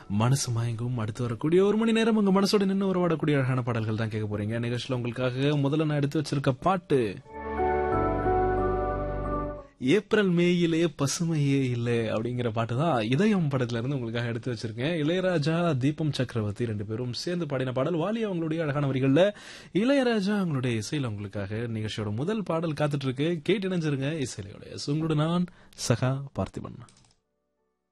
மனசு மயங்கும். அடுத்து வரக்கூடிய ஒரு மணி நேரம் உங்க மனசோட நின்று உறவாடக்கூடிய அழகான பாடல்கள் தான் கேட்க போறீங்க. நிகழ்ச்சியில் உங்களுக்காக முதல்ல நான் எடுத்து வச்சிருக்க பாட்டு ஏப்ரல் மேயிலே பசுமையே இல்லை அப்படிங்கிற பாட்டு தான் இதயம் படத்துல இருந்து உங்களுக்காக எடுத்து வச்சிருக்கேன். இளையராஜா, தீபம் சக்கரவர்த்தி ரெண்டு பேரும் சேர்ந்து பாடின பாடல். வாலி அவங்களுடைய அழகான வரிகள்ல இளையராஜா அவங்களுடைய இசையில உங்களுக்காக நிகழ்ச்சியோட முதல் பாடல் காத்துட்டு இருக்கு. கேட்டு இணைஞ்சிருங்க. இசையோட உங்களோட நான் சகா பார்த்திபன்.